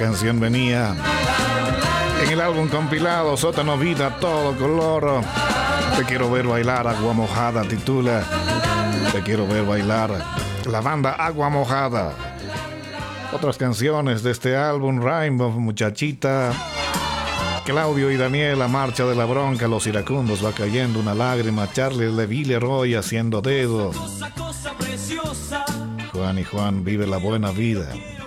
canción venía en el álbum compilado Sótano Vida, Todo Color. Te quiero ver bailar, Agua Mojada titula. Te quiero ver bailar. La banda Agua Mojada. Otras canciones de este álbum: Rainbow, Muchachita, Claudio y Daniela, Marcha de la Bronca, Los Iracundos, Va Cayendo una Lágrima, Charlie Leroy, Haciendo Dedo, Juan y Juan, Vive la Buena Vida.